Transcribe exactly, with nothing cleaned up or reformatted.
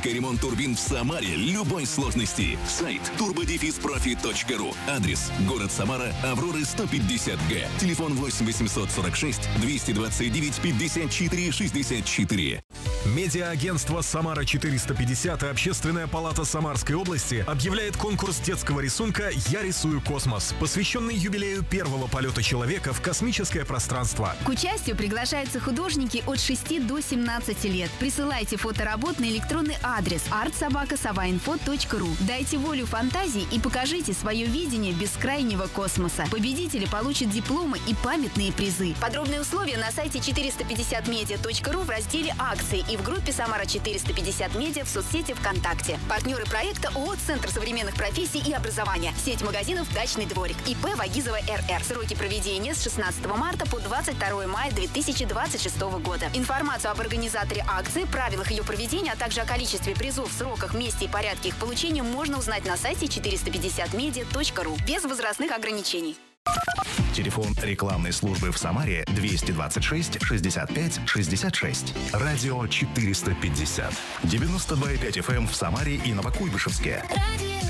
ремонт турбин в Самаре любой сложности. Сайт турбодефиспрофи точка ру. Адрес: город Самара, Авроры сто пятьдесят Г. Телефон восемь восемьсот сорок шесть двести двадцать девять пятьдесят четыре шестьдесят четыре. Медиа-агентство «Самара четыреста пятьдесят» и Общественная палата Самарской области объявляет конкурс детского рисунка «Я рисую космос», посвященный юбилею первого полета человека в космическое пространство. К участию приглашаются художники от шести до семнадцати лет. Присылайте фоторабот на электронный адрес арт собака саваинфо точка ру. Дайте волю фантазии и покажите свое видение бескрайнего космоса. Победители получат дипломы и памятные призы. Подробные условия на сайте четыреста пятьдесят медиа точка ру в разделе «Акции» и в группе «Самара четыреста пятьдесят Медиа» в соцсети ВКонтакте. Партнеры проекта ООО «Центр современных профессий и образования». Сеть магазинов «Дачный дворик». ИП Вагизова РР. Сроки проведения с шестнадцатого марта по двадцать второе мая две тысячи двадцать шестого года. Информацию об организаторе акции, правилах ее проведения, а также о количестве призов, сроках, месте и порядке их получения можно узнать на сайте четыреста пятьдесят медиа точка ру. Без возрастных ограничений. Телефон рекламной службы в Самаре двести двадцать шесть шестьдесят пять шестьдесят шесть. Радио четыреста пятьдесят. девяносто два и пять эф эм в Самаре и Новокуйбышевске.